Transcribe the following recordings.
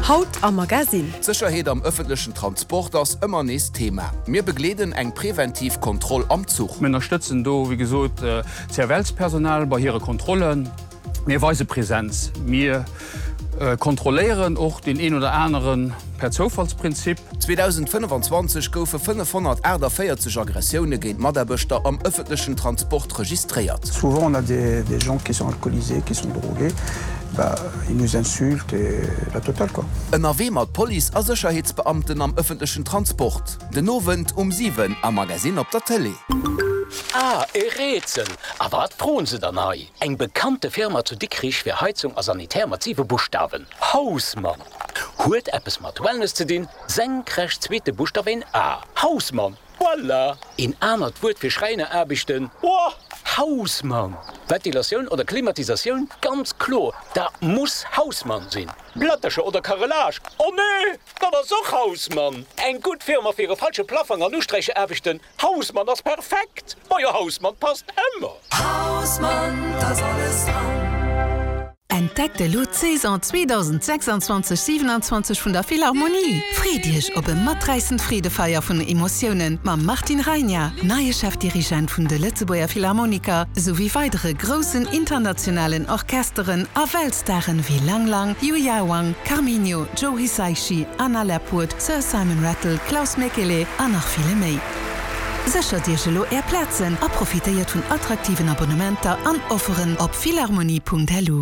Haut am Magasin. Sicherheit am öffentlichen Transport ist immer nächstes Thema. Wir begleiten eng Präventivkontroll am Zug. Wir unterstützen da, wie gesagt, Zerwelspersonal bei ihren Kontrollen. Wir weisen Präsenz. Wir kontrollieren auch den einen oder anderen per Zufallsprinzip. 2025 goufe 540 Aggressionen gegen Maderbüchter am öffentlichen Transport registriert. Souvent on a des gens qui sont alcoolisés, qui sont drogués. Ils nous insultent et la totale quoi. Ein AW mat Police a Sicherheitsbeamten am öffentlichen Transport. Den Novent 7 am Magasin op der Tele. Rätsel. Aber wat frohen se dann hai? Eng bekannte Firma zu Dickrich für Heizung a sanitärmassive Buchstaben. Hausmann. Holt Apps mat Wellness zu den, senkrecht zweite Buchstaben A. Hausmann. Voilà. In anert Wort für Schreine erbichten. Oh, Hausmann. Ventilation oder Klimatisation? Ganz klar. Da muss Hausmann sein. Blattersche oder Karrelage? Oh nee, das ist auch Hausmann. Ein gut Firma für ihre falsche Plaffung an Ustreiche erbichten. Hausmann, das ist perfekt. Euer Hausmann passt immer. Hausmann, das alles dran. Entdeckt de Lot Saison 2026-27 vun der Philharmonie. Friedrich op e matreißend Friedefeier vun Emotionen ma Martin Reinier, neue Chefdirigent vun de Lützeburger Philharmoniker sowie weitere großen internationalen Orchesteren a Weltstarren wie Lang Lang, Yu Yawang, Carminio, Joe Hisaishi, Anna Lepwood, Sir Simon Rattle, Klaus Mekele an noch viele méi. Sichert Dir gelo Plätzen a profitéiert vun attraktiven Abonnementer an Offeren op philharmonie.lu.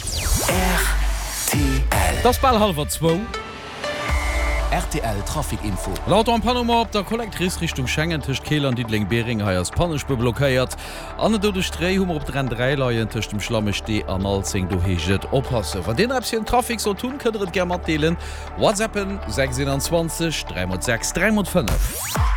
RTL. Das Ball halber 2. RTL Trafikinfo. Laut am Panama op der Kollektrice Richtung Schengen tisch Kehl an Diedling Bering heiers Panisch beblockéiert. Anne do de Strehummer op 3 Leien tisch dem Schlamme steh an Alzing du heget oppasse. Van den Appchen Trafik so tun könntet ger mat deelen. WhatsAppen 627 306 305.